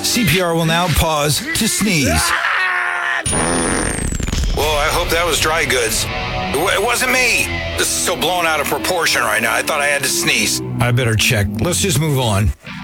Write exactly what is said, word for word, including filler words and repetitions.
C P R will now pause to sneeze. Well, I hope that was dry goods. It wasn't me. This is so blown out of proportion right now. I thought I had to sneeze. I better check. Let's just move on.